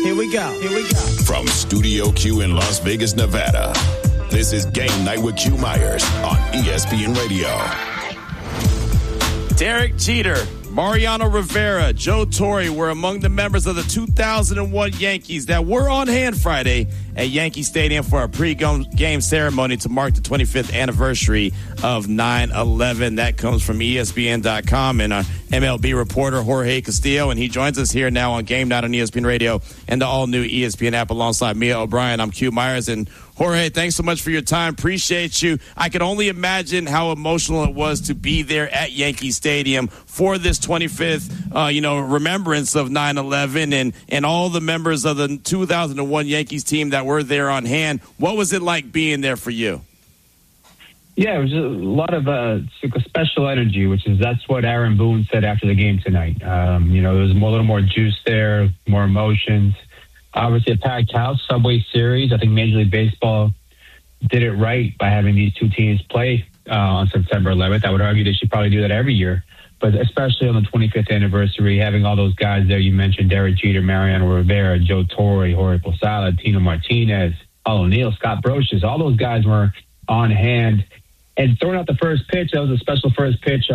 Here we go. From Studio Q in Las Vegas, Nevada, this is Game Night with Q Myers on ESPN Radio. Derek Jeter, Mariano Rivera, Joe Torre were among the members of the 2001 Yankees that were on hand Friday at Yankee Stadium for a pre-game ceremony to mark the 25th anniversary of 9/11. That comes from ESPN.com and our MLB reporter Jorge Castillo, and he joins us here now on Game Night on ESPN Radio and the all-new ESPN app alongside Mia O'Brien. I'm Q Myers, and Jorge, thanks so much for your time. Appreciate you. I could only imagine how emotional it was to be there at Yankee Stadium for this 25th, remembrance of 9/11 and all the members of the 2001 Yankees team that were there on hand. What was it like being there for you? Yeah, it was a lot of special energy, that's what Aaron Boone said after the game tonight. There was a little more juice there, more emotions. Obviously, a packed house, Subway Series. I think Major League Baseball did it right by having these two teams play on September 11th. I would argue they should probably do that every year, but especially on the 25th anniversary, having all those guys there. You mentioned Derek Jeter, Mariano Rivera, Joe Torre, Jorge Posada, Tino Martinez, Paul O'Neill, Scott Brosius. All those guys were on hand. And throwing out the first pitch, that was a special first pitch.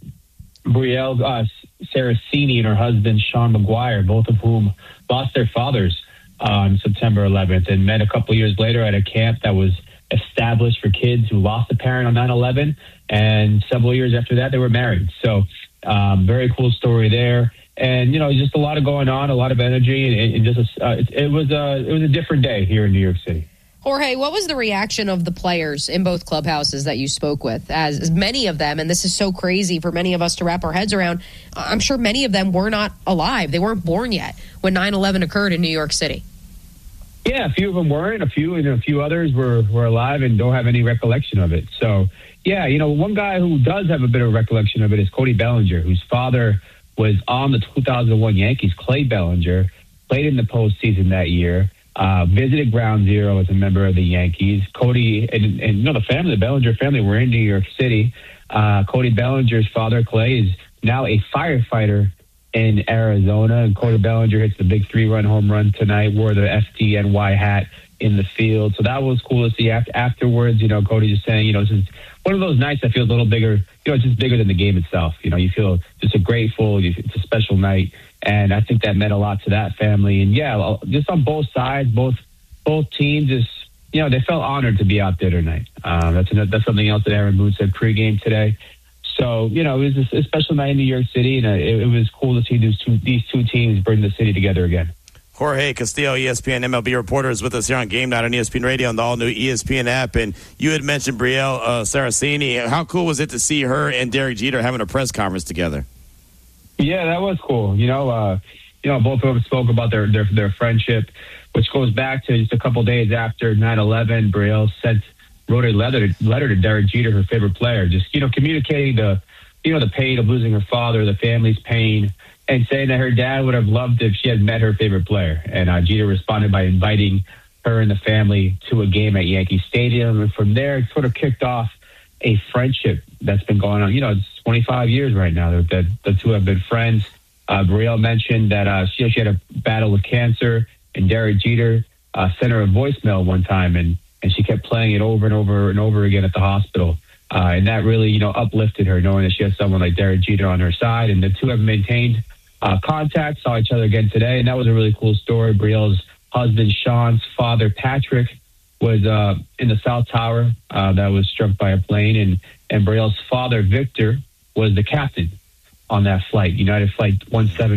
Brielle Saraceni and her husband, Sean McGuire, both of whom lost their fathers on September 11th and met a couple years later at a camp that was established for kids who lost a parent on 9/11. And several years after that, they were married. So very cool story there. And, just a lot of going on, a lot of energy. And it was a different day here in New York City. Jorge, what was the reaction of the players in both clubhouses that you spoke with? As many of them, and this is so crazy for many of us to wrap our heads around, I'm sure many of them were not alive. They weren't born yet when 9/11 occurred in New York City. Yeah, a few of them weren't. A few others were alive and don't have any recollection of it. So, yeah, one guy who does have a bit of recollection of it is Cody Bellinger, whose father was on the 2001 Yankees. Clay Bellinger played in the postseason that year. Visited Ground Zero as a member of the Yankees. Cody and the Bellinger family were in New York City. Cody Bellinger's father, Clay, is now a firefighter in Arizona. And Cody Bellinger hits the big 3-run home run tonight, wore the FDNY hat in the field. So that was cool to see. Afterwards, Cody just saying, this is one of those nights that feels a little bigger. It's just bigger than the game itself. You feel just it's a special night. And I think that meant a lot to that family. And, yeah, just on both sides, both teams, they felt honored to be out there tonight. That's something else that Aaron Boone said pregame today. So, it was a special night in New York City, and it was cool to see these two teams bring the city together again. Jorge Castillo, ESPN MLB reporter, is with us here on Game Night on ESPN Radio and the all-new ESPN app. And you had mentioned Brielle Saraceni. How cool was it to see her and Derek Jeter having a press conference together? Yeah, that was cool. Both of them spoke about their friendship, which goes back to just a couple days after 9/11. Brielle wrote a letter to Derek Jeter, her favorite player, just communicating the pain of losing her father, the family's pain, and saying that her dad would have loved if she had met her favorite player. And Jeter responded by inviting her and the family to a game at Yankee Stadium, and from there it sort of kicked off a friendship that's been going on. It's 25 years right now that the two have been friends. Brielle mentioned that she had a battle with cancer, and Derek Jeter sent her a voicemail one time, and she kept playing it over and over and over again at the hospital. And that really, uplifted her, knowing that she has someone like Derek Jeter on her side. And the two have maintained contact, saw each other again today, and that was a really cool story. Brielle's husband, Sean's father, Patrick, was in the South Tower that was struck by a plane, and Brielle's father, Victor, was the captain on that flight, United Flight 17.